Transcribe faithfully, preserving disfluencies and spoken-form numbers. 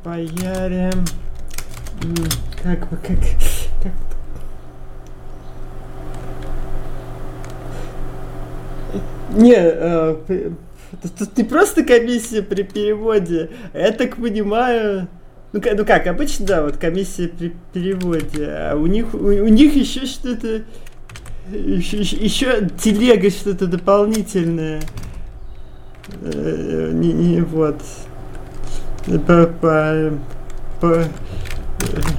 Боярин. Как бы, как... как... Не, э, тут не просто комиссия при переводе, я так понимаю... Ну, ну как, обычно, да, вот комиссия при переводе, а у них, у, у них еще что-то... Еще, еще телега что-то дополнительное. Э, не, не, вот. По, по, по,